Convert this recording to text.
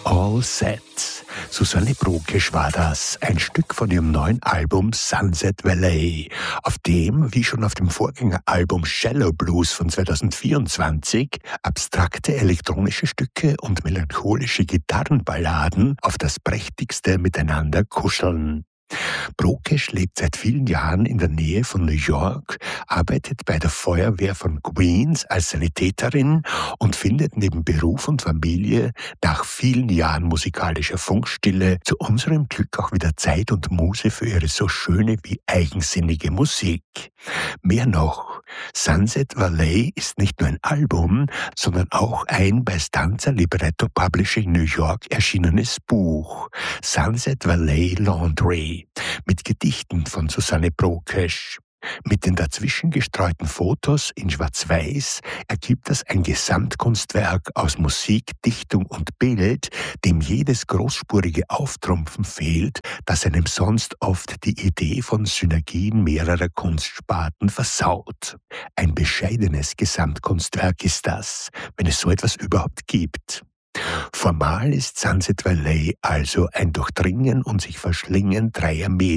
All Set. Susanne Brokesch war das, ein Stück von ihrem neuen Album Sunset Valley, auf dem, wie schon auf dem Vorgängeralbum Shallow Blues von 2024, abstrakte elektronische Stücke und melancholische Gitarrenballaden auf das Prächtigste miteinander kuscheln. Brokesch lebt seit vielen Jahren in der Nähe von New York, arbeitet bei der Feuerwehr von Queens als Sanitäterin und findet neben Beruf und Familie nach vielen Jahren musikalischer Funkstille zu unserem Glück auch wieder Zeit und Muße für ihre so schöne wie eigensinnige Musik. Mehr noch, Sunset Valley ist nicht nur ein Album, sondern auch ein bei Stanza Libretto Publishing New York erschienenes Buch, Sunset Valley Laundry, mit Gedichten von Susanne Brokesch. Mit den dazwischen gestreuten Fotos in Schwarz-Weiß ergibt das ein Gesamtkunstwerk aus Musik, Dichtung und Bild, dem jedes großspurige Auftrumpfen fehlt, das einem sonst oft die Idee von Synergien mehrerer Kunstsparten versaut. Ein bescheidenes Gesamtkunstwerk ist das, wenn es so etwas überhaupt gibt. Formal ist Sunset Valley also ein Durchdringen und sich verschlingen dreier Medien.